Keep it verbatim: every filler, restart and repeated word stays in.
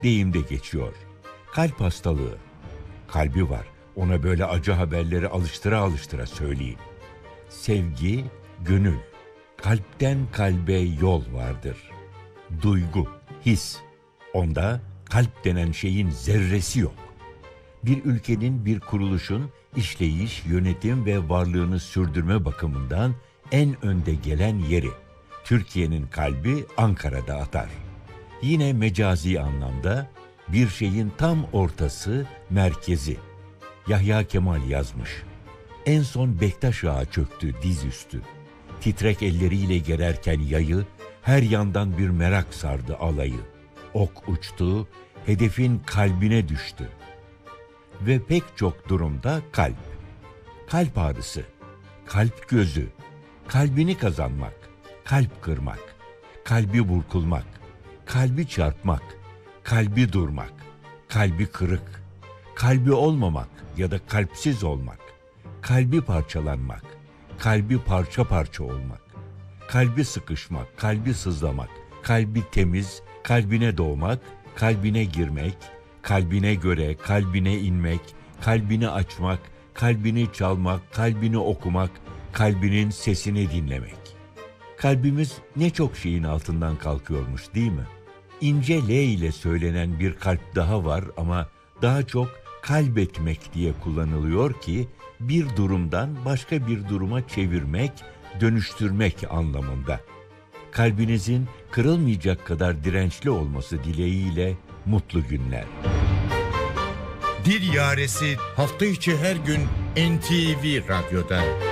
deyimde geçiyor. Kalp hastalığı. Kalbi var. Ona böyle acı haberleri alıştıra alıştıra söyleyin. Sevgi, gönül. Kalpten kalbe yol vardır. Duygu, his. Onda kalp denen şeyin zerresi yok. Bir ülkenin, bir kuruluşun işleyiş, yönetim ve varlığını sürdürme bakımından en önde gelen yeri. Türkiye'nin kalbi Ankara'da atar. Yine mecazi anlamda bir şeyin tam ortası, merkezi. Yahya Kemal yazmış. En son Bektaş Ağa çöktü dizüstü. Titrek elleriyle gererken yayı, her yandan bir merak sardı alayı. Ok uçtu, hedefin kalbine düştü. Ve pek çok durumda kalp. Kalp ağrısı, kalp gözü, kalbini kazanmak, kalp kırmak, kalbi burkulmak, kalbi çarpmak, kalbi durmak, kalbi kırık, kalbi olmamak ya da kalpsiz olmak, kalbi parçalanmak, kalbi parça parça olmak, kalbi sıkışmak, kalbi sızlamak, kalbi temiz, kalbine doğmak, kalbine girmek, kalbine göre kalbine inmek, kalbini açmak, kalbini çalmak, kalbini okumak, kalbinin sesini dinlemek. Kalbimiz ne çok şeyin altından kalkıyormuş değil mi? İnce L ile söylenen bir kalp daha var ama daha çok kalbetmek diye kullanılıyor ki bir durumdan başka bir duruma çevirmek, dönüştürmek anlamında. Kalbinizin kırılmayacak kadar dirençli olması dileğiyle mutlu günler. Dil Yaresi hafta içi her gün N T V Radyo'da.